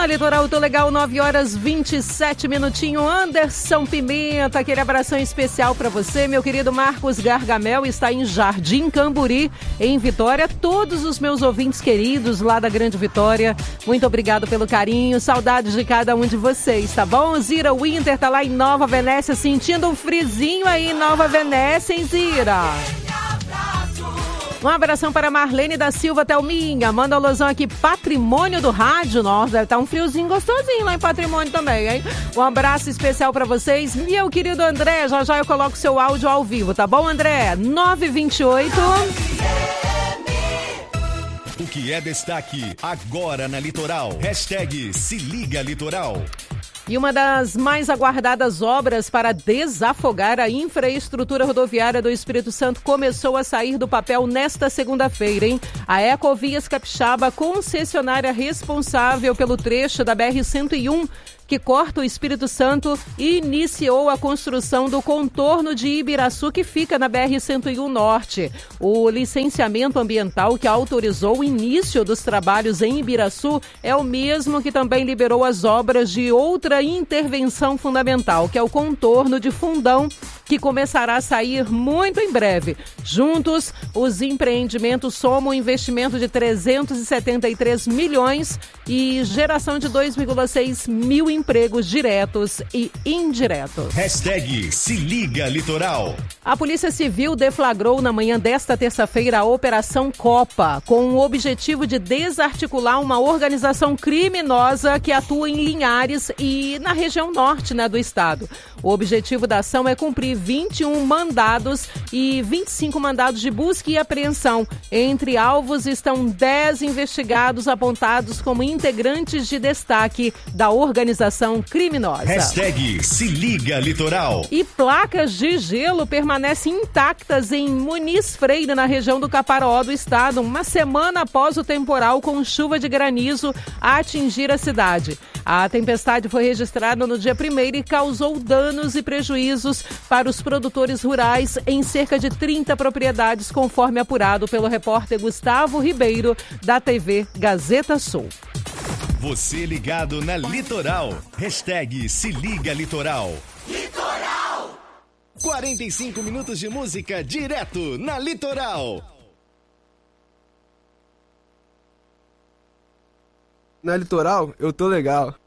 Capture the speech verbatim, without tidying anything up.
Na Litoral, tô legal, nove horas vinte e sete minutinho. Anderson Pimenta, aquele abração especial pra você. Meu querido Marcos Gargamel está em Jardim Camburi, em Vitória. Todos os meus ouvintes queridos lá da Grande Vitória, muito obrigado pelo carinho. Saudades de cada um de vocês, tá bom? Zira Winter tá lá em Nova Venécia, sentindo um frizinho aí em Nova Venécia, hein, Zira? Um abração para Marlene da Silva Thelminha. Manda um alusão aqui, Patrimônio do Rádio. Nossa, deve estar um friozinho gostosinho lá em Patrimônio também, hein? Um abraço especial para vocês. Meu querido André, já já eu coloco seu áudio ao vivo, tá bom, André? nove vinte e oito. O que é destaque agora na Litoral? Hashtag Se Liga Litoral. E uma das mais aguardadas obras para desafogar a infraestrutura rodoviária do Espírito Santo começou a sair do papel nesta segunda-feira, hein? A Ecovias Capixaba, concessionária responsável pelo trecho da B R cento e um, que corta o Espírito Santo, iniciou a construção do contorno de Ibiraçu, que fica na B R cento e um Norte. O licenciamento ambiental que autorizou o início dos trabalhos em Ibiraçu é o mesmo que também liberou as obras de outra intervenção fundamental, que é o contorno de Fundão, que começará a sair muito em breve. Juntos, os empreendimentos somam um investimento de trezentos e setenta e três milhões e geração de dois vírgula seis mil empregos diretos e indiretos. Hashtag Se Liga Litoral. A Polícia Civil deflagrou na manhã desta terça-feira a Operação Copa, com o objetivo de desarticular uma organização criminosa que atua em Linhares e na região norte, né, do estado. O objetivo da ação é cumprir vinte e um mandados e vinte e cinco mandados de busca e apreensão. Entre alvos estão dez investigados apontados como integrantes de destaque da organização criminosa. Hashtag Se Liga Litoral. E placas de gelo permanecem intactas em Muniz Freire, na região do Caparaó do estado, uma semana após o temporal com chuva de granizo atingir a cidade. A tempestade foi registrada no dia primeiro e causou danos e prejuízos para os produtores rurais em cerca de trinta propriedades, conforme apurado pelo repórter Gustavo Ribeiro, da T V Gazeta Sul. Você ligado na Litoral. Hashtag Se Liga Litoral. Litoral! quarenta e cinco minutos de música direto na Litoral. Na Litoral, eu tô legal.